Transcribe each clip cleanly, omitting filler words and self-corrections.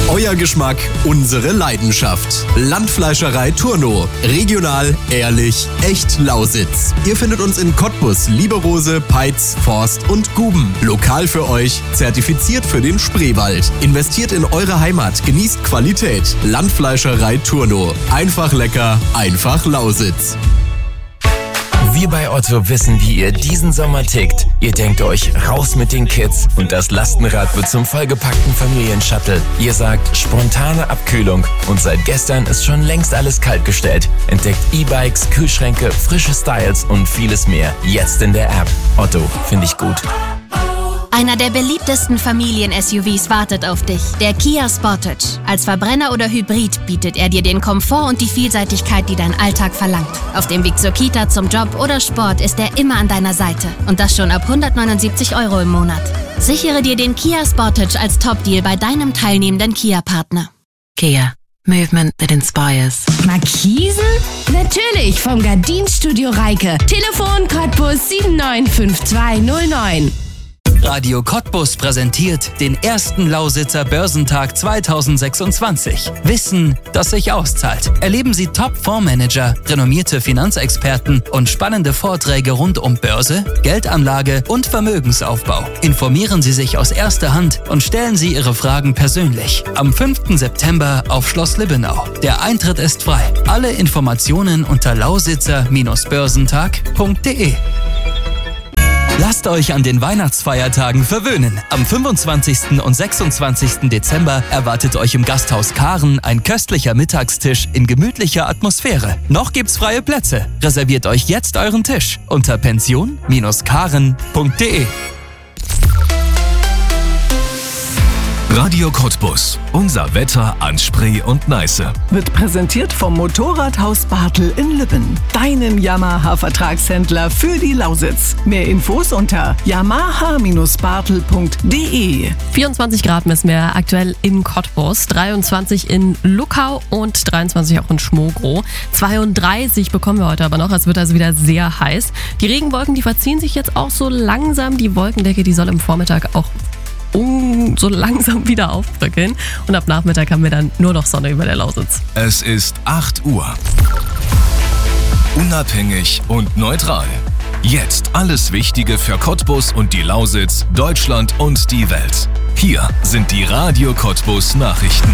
Euer Geschmack, unsere Leidenschaft. Landfleischerei Turno. Regional, ehrlich, echt Lausitz. Ihr findet uns in Cottbus, Lieberose, Peitz, Forst und Guben. Lokal für euch, zertifiziert für den Spreewald. Investiert in eure Heimat, genießt Qualität. Landfleischerei Turno. Einfach lecker, einfach Lausitz. Wir bei Otto wissen, wie ihr diesen Sommer tickt. Ihr denkt euch, raus mit den Kids und das Lastenrad wird zum vollgepackten Familienshuttle. Ihr sagt, spontane Abkühlung und seit gestern ist schon längst alles kaltgestellt. Entdeckt E-Bikes, Kühlschränke, frische Styles und vieles mehr. Jetzt in der App. Otto, finde ich gut. Einer der beliebtesten Familien-SUVs wartet auf dich, der Kia Sportage. Als Verbrenner oder Hybrid bietet er dir den Komfort und die Vielseitigkeit, die dein Alltag verlangt. Auf dem Weg zur Kita, zum Job oder Sport ist er immer an deiner Seite. Und das schon ab 179 € im Monat. Sichere dir den Kia Sportage als Top-Deal bei deinem teilnehmenden Kia-Partner. Kia. Movement that inspires. Markisen? Natürlich, vom Gardinstudio Reike. Telefon Cottbus 795209. Radio Cottbus präsentiert den ersten Lausitzer Börsentag 2026. Wissen, das sich auszahlt. Erleben Sie Top-Fondsmanager, renommierte Finanzexperten und spannende Vorträge rund um Börse, Geldanlage und Vermögensaufbau. Informieren Sie sich aus erster Hand und stellen Sie Ihre Fragen persönlich. Am 5. September auf Schloss Libbenau. Der Eintritt ist frei. Alle Informationen unter lausitzer-börsentag.de. Lasst euch an den Weihnachtsfeiertagen verwöhnen. Am 25. und 26. Dezember erwartet euch im Gasthaus Karen ein köstlicher Mittagstisch in gemütlicher Atmosphäre. Noch gibt's freie Plätze. Reserviert euch jetzt euren Tisch unter pension-karen.de. Radio Cottbus. Unser Wetter an Spree und Neiße. Wird präsentiert vom Motorradhaus Bartel in Lübben. Deinem Yamaha-Vertragshändler für die Lausitz. Mehr Infos unter yamaha-bartel.de. 24 Grad messen wir aktuell in Cottbus, 23 in Luckau und 23 auch in Schmogrow. 32 bekommen wir heute aber noch, es wird also wieder sehr heiß. Die Regenwolken, die verziehen sich jetzt auch so langsam. Die Wolkendecke, die soll im Vormittag auch so langsam wieder aufbröckeln. Und ab Nachmittag haben wir dann nur noch Sonne über der Lausitz. Es ist 8 Uhr. Unabhängig und neutral. Jetzt alles Wichtige für Cottbus und die Lausitz, Deutschland und die Welt. Hier sind die Radio Cottbus Nachrichten.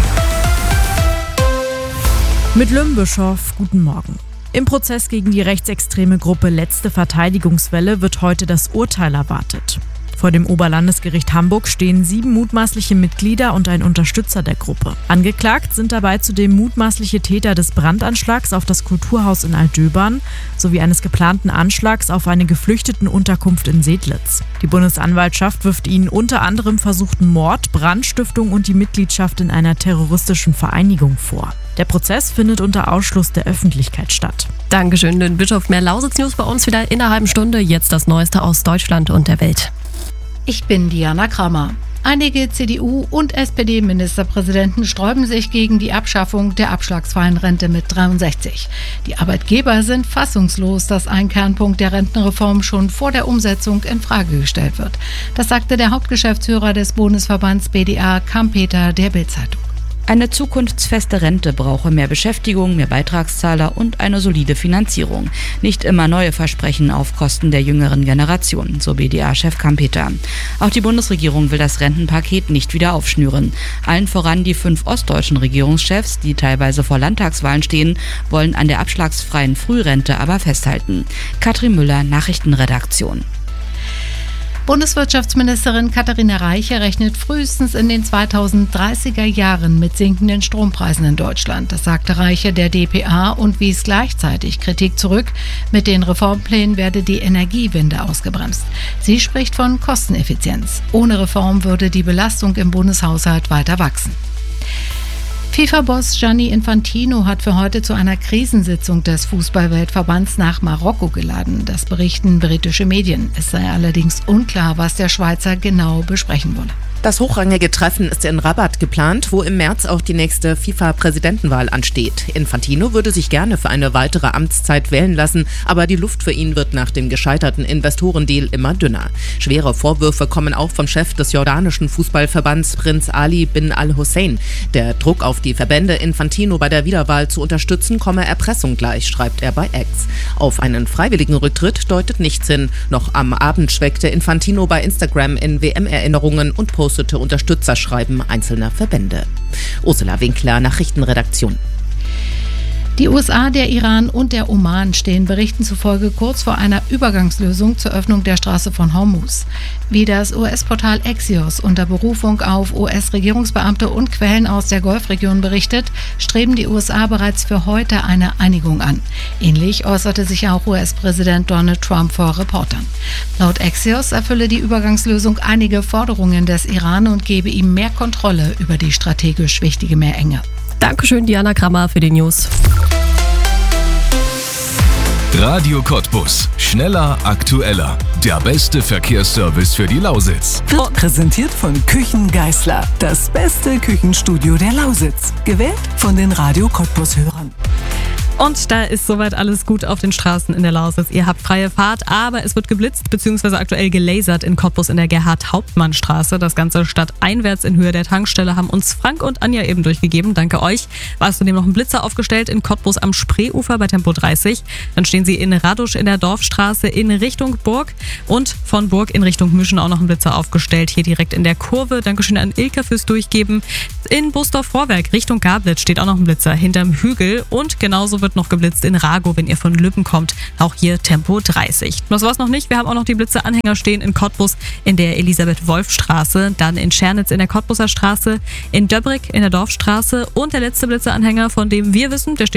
Mit Lümbischow, guten Morgen. Im Prozess gegen die rechtsextreme Gruppe Letzte Verteidigungswelle wird heute das Urteil erwartet. Vor dem Oberlandesgericht Hamburg stehen 7 mutmaßliche Mitglieder und ein Unterstützer der Gruppe. Angeklagt sind dabei zudem mutmaßliche Täter des Brandanschlags auf das Kulturhaus in Altdöbern sowie eines geplanten Anschlags auf eine Geflüchtetenunterkunft in Sedlitz. Die Bundesanwaltschaft wirft ihnen unter anderem versuchten Mord, Brandstiftung und die Mitgliedschaft in einer terroristischen Vereinigung vor. Der Prozess findet unter Ausschluss der Öffentlichkeit statt. Dankeschön, den Bischof. Mehr Lausitz-News bei uns wieder in einer halben Stunde. Jetzt das Neueste aus Deutschland und der Welt. Ich bin Diana Kramer. Einige CDU- und SPD-Ministerpräsidenten sträuben sich gegen die Abschaffung der abschlagsfreien Rente mit 63. Die Arbeitgeber sind fassungslos, dass ein Kernpunkt der Rentenreform schon vor der Umsetzung in Frage gestellt wird. Das sagte der Hauptgeschäftsführer des Bundesverbands BDA, Kampeter, der Bild-Zeitung. Eine zukunftsfeste Rente brauche mehr Beschäftigung, mehr Beitragszahler und eine solide Finanzierung. Nicht immer neue Versprechen auf Kosten der jüngeren Generation, so BDA-Chef Kampeter. Auch die Bundesregierung will das Rentenpaket nicht wieder aufschnüren. Allen voran die 5 ostdeutschen Regierungschefs, die teilweise vor Landtagswahlen stehen, wollen an der abschlagsfreien Frührente aber festhalten. Katrin Müller, Nachrichtenredaktion. Bundeswirtschaftsministerin Katharina Reiche rechnet frühestens in den 2030er Jahren mit sinkenden Strompreisen in Deutschland. Das sagte Reiche der dpa und wies gleichzeitig Kritik zurück. Mit den Reformplänen werde die Energiewende ausgebremst. Sie spricht von Kosteneffizienz. Ohne Reform würde die Belastung im Bundeshaushalt weiter wachsen. FIFA-Boss Gianni Infantino hat für heute zu einer Krisensitzung des Fußball-Weltverbands nach Marokko geladen. Das berichten britische Medien. Es sei allerdings unklar, was der Schweizer genau besprechen wolle. Das hochrangige Treffen ist in Rabat geplant, wo im März auch die nächste FIFA-Präsidentenwahl ansteht. Infantino würde sich gerne für eine weitere Amtszeit wählen lassen, aber die Luft für ihn wird nach dem gescheiterten Investorendeal immer dünner. Schwere Vorwürfe kommen auch vom Chef des jordanischen Fußballverbands Prinz Ali bin al-Hussein. Der Druck auf die Verbände, Infantino bei der Wiederwahl zu unterstützen, komme Erpressung gleich, schreibt er bei X. Auf einen freiwilligen Rücktritt deutet nichts hin. Noch am Abend schweckte Infantino bei Instagram in WM-Erinnerungen und postete Unterstützerschreiben einzelner Verbände. Ursula Winkler, Nachrichtenredaktion. Die USA, der Iran und der Oman stehen Berichten zufolge kurz vor einer Übergangslösung zur Öffnung der Straße von Hormuz. Wie das US-Portal Axios unter Berufung auf US-Regierungsbeamte und Quellen aus der Golfregion berichtet, streben die USA bereits für heute eine Einigung an. Ähnlich äußerte sich auch US-Präsident Donald Trump vor Reportern. Laut Axios erfülle die Übergangslösung einige Forderungen des Iran und gebe ihm mehr Kontrolle über die strategisch wichtige Meerenge. Dankeschön, Diana Krammer, für die News. Radio Cottbus. Schneller, aktueller. Der beste Verkehrsservice für die Lausitz. Wird präsentiert von Küchen Geisler. Das beste Küchenstudio der Lausitz. Gewählt von den Radio Cottbus-Hörern. Und da ist soweit alles gut auf den Straßen in der Lausitz. Ihr habt freie Fahrt, aber es wird geblitzt bzw. aktuell gelasert in Cottbus in der Gerhard-Hauptmann-Straße. Das Ganze stadteinwärts in Höhe der Tankstelle haben uns Frank und Anja eben durchgegeben. Danke euch. War es zudem noch ein Blitzer aufgestellt in Cottbus am Spreeufer bei Tempo 30. Dann stehen sie in Radusch in der Dorfstraße in Richtung Burg und von Burg in Richtung Müschen auch noch ein Blitzer aufgestellt. Hier direkt in der Kurve. Dankeschön an Ilka fürs Durchgeben. In Busdorf-Vorwerk Richtung Gablitz steht auch noch ein Blitzer hinterm Hügel und genauso wird noch geblitzt in Ragow, wenn ihr von Lübben kommt. Auch hier Tempo 30. Das war's noch nicht. Wir haben auch noch die Blitzeranhänger stehen in Cottbus in der Elisabeth-Wolf-Straße, dann in Schernitz in der Cottbuser Straße, in Döbrick in der Dorfstraße und der letzte Blitzeranhänger, von dem wir wissen, der steht